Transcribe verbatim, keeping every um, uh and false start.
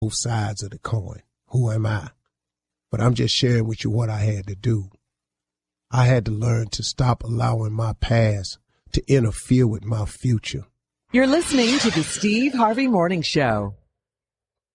both sides of the coin. Who am I? But I'm just sharing with you what I had to do. I had to learn to stop allowing my past to interfere with my future. You're listening to the Steve Harvey Morning Show.